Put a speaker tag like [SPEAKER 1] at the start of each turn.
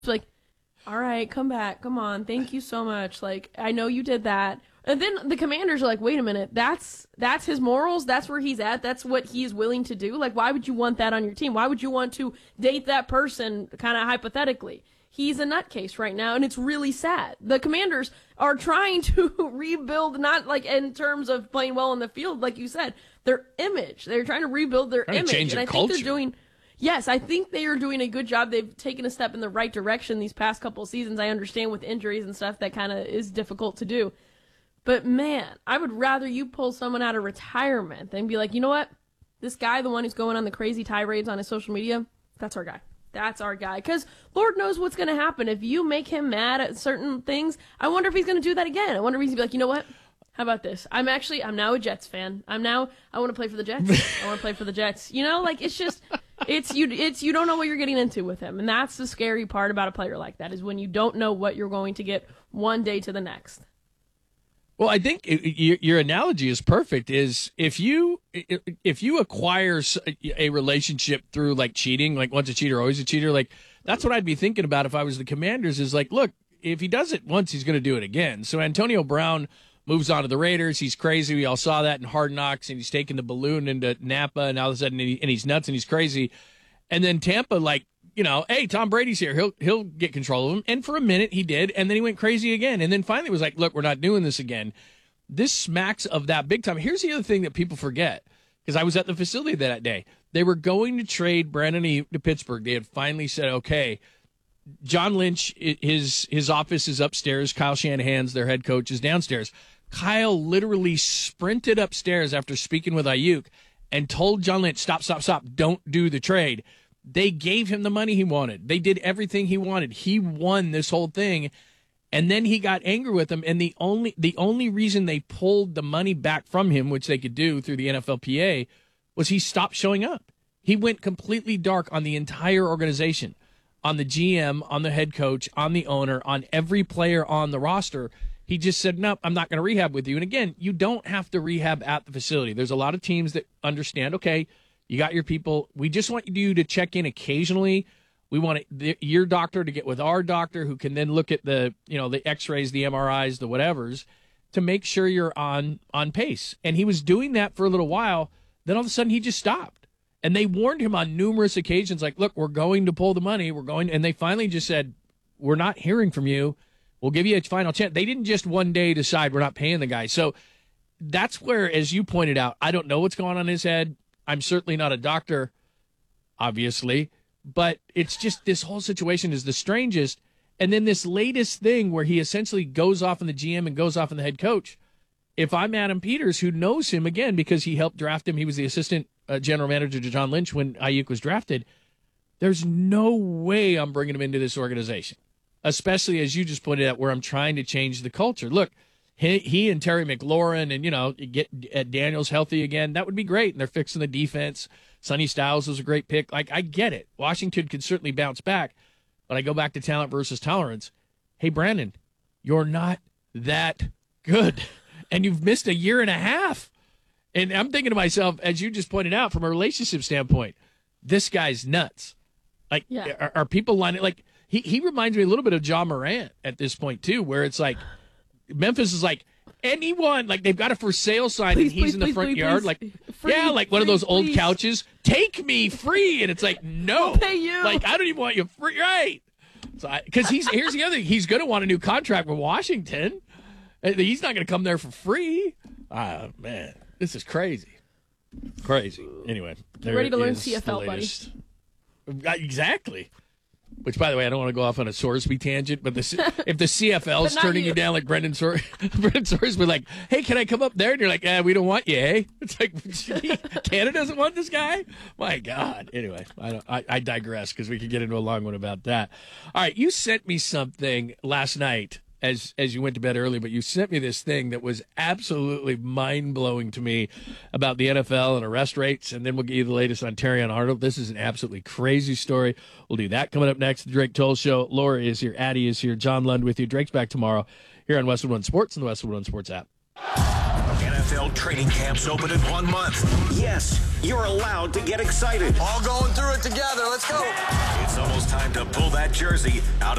[SPEAKER 1] like, all right, come back. Come on. Thank you so much. Like, I know you did that. And then the Commanders are like, wait a minute. That's his morals. That's where he's at. That's what he's willing to do. Like, why would you want that on your team? Why would you want to date that person kind of hypothetically? He's a nutcase right now, and it's really sad. The Commanders are trying to rebuild, not like in terms of playing well on the field, like you said, their image. They're trying to rebuild their image.
[SPEAKER 2] Change
[SPEAKER 1] and
[SPEAKER 2] their
[SPEAKER 1] I think
[SPEAKER 2] culture.
[SPEAKER 1] they're doing... Yes, I think they are doing a good job. They've taken a step in the right direction these past couple of seasons. I understand with injuries and stuff that kind of is difficult to do. But man, I would rather you pull someone out of retirement than be like, you know what? This guy, the one who's going on the crazy tirades on his social media, that's our guy. That's our guy. Because Lord knows what's going to happen. If you make him mad at certain things, I wonder if he's going to do that again. I wonder if he's going to be like, you know what? How about this? I'm now a Jets fan. I want to play for the Jets. I want to play for the Jets. You know, like, it's just... you don't know what you're getting into with him, and that's the scary part about a player like that, is when you don't know what you're going to get one day to the next.
[SPEAKER 2] Well, I think your analogy is perfect. Is if you acquire a relationship through like cheating, like once a cheater, always a cheater, like that's what I'd be thinking about if I was the Commanders. Is like, look, if he does it once, he's going to do it again. So Antonio Brown moves on to the Raiders. He's crazy. We all saw that in Hard Knocks, and he's taking the balloon into Napa, and all of a sudden, he's nuts and he's crazy. And then Tampa, like, you know, hey, Tom Brady's here. He'll get control of him. And for a minute, he did, and then he went crazy again. And then finally was like, look, we're not doing this again. This smacks of that big time. Here's the other thing that people forget, because I was at the facility that day. They were going to trade Brandon Ayuk to Pittsburgh. They had finally said, okay, John Lynch, his office is upstairs. Kyle Shanahan's, their head coach, is downstairs. Kyle literally sprinted upstairs after speaking with Ayuk and told John Lynch, stop, don't do the trade. They gave him the money he wanted. They did everything he wanted. He won this whole thing, and then he got angry with them, and the only reason they pulled the money back from him, which they could do through the NFLPA, was he stopped showing up. He went completely dark on the entire organization, on the GM, on the head coach, on the owner, on every player on the roster. He just said, nope, I'm not going to rehab with you. And again, you don't have to rehab at the facility. There's a lot of teams that understand, okay, you got your people. We just want you to check in occasionally. We want your doctor to get with our doctor, who can then look at the x-rays, the MRIs, the whatevers, to make sure you're on pace. And he was doing that for a little while. Then all of a sudden he just stopped. And they warned him on numerous occasions, like, look, we're going to pull the money. And they finally just said, we're not hearing from you. We'll give you a final chance. They didn't just one day decide we're not paying the guy. So that's where, as you pointed out, I don't know what's going on in his head. I'm certainly not a doctor, obviously, but it's just this whole situation is the strangest. And then this latest thing where he essentially goes off on the GM and goes off on the head coach. If I'm Adam Peters, who knows him, again, because he helped draft him, he was the assistant general manager to John Lynch when Ayuk was drafted, there's no way I'm bringing him into this organization. Especially as you just pointed out, where I'm trying to change the culture. Look, he and Terry McLaurin and, get Daniels healthy again. That would be great. And they're fixing the defense. Sonny Styles was a great pick. Like, I get it. Washington could certainly bounce back. But I go back to talent versus tolerance. Hey, Brandon, you're not that good. And you've missed a year and a half. And I'm thinking to myself, as you just pointed out, from a relationship standpoint, this guy's nuts. Like, yeah. Are people lining, like, He reminds me a little bit of John Morant at this point, too, where it's like Memphis is like, anyone, like they've got a for sale sign and he's in the front yard. Like, like one of those old couches. Take me free. And it's like, no.
[SPEAKER 1] We'll pay you.
[SPEAKER 2] Like, I don't even want you free. Right. So because here's the other thing. He's going to want a new contract with Washington. He's not going to come there for free. Ah, man, this is crazy. Crazy. Anyway.
[SPEAKER 1] Ready to learn CFL, buddy.
[SPEAKER 2] Exactly. Which, by the way, I don't want to go off on a Sorsby tangent, but if the CFL's turning you down like Brendan Sorsby, like, hey, can I come up there? And you're like, we don't want you, eh? It's like, Canada doesn't want this guy? My God. Anyway, I digress because we could get into a long one about that. All right, you sent me something last night as you went to bed early, but you sent me this thing that was absolutely mind-blowing to me about the NFL and arrest rates, and then we'll get you the latest on Terrion Arnold. This is an absolutely crazy story. We'll do that coming up next. The Drake Toll Show. Laura is here. Addie is here. John Lund with you. Drake's back tomorrow here on Westwood One Sports and the Westwood One Sports app.
[SPEAKER 3] NFL training camps open in 1 month. Yes, you're allowed to get excited.
[SPEAKER 4] All going through it together. Let's go.
[SPEAKER 3] It's almost time to pull that jersey out of